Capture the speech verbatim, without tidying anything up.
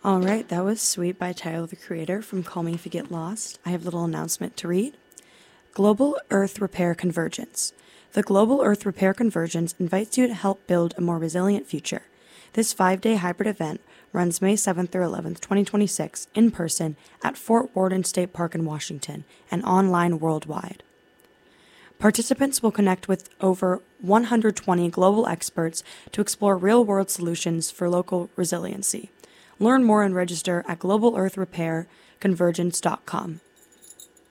All right, that was Sweet by Tyler, the Creator from Call Me If You Get Lost. I have a little announcement to read. Global Earth Repair Convergence. The Global Earth Repair Convergence invites you to help build a more resilient future. This five-day hybrid event runs May seventh through eleventh, twenty twenty-six, in person at Fort Worden State Park in Washington and online worldwide. Participants will connect with over one hundred twenty global experts to explore real-world solutions for local resiliency. Learn more and register at global earth repair convergence dot com.